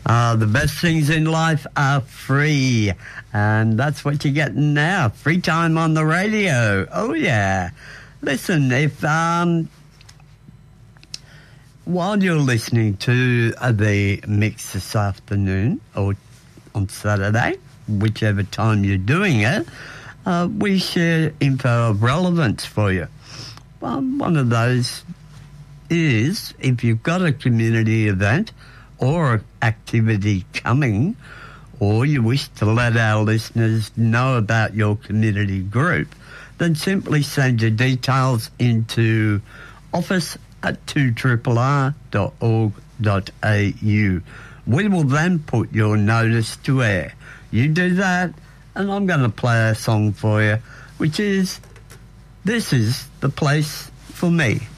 The best things in life are free, and that's what you're getting now. Free time on the radio. Oh, yeah. Listen, if while you're listening to the mix this afternoon or on Saturday, whichever time you're doing it, we share info of relevance for you. One of those is if you've got a community event or activity coming, or you wish to let our listeners know about your community group, then simply send your details into office@2rrr.org.au. We will then put your notice to air. You do that, and I'm going to play a song for you, which is This Is the Place for Me.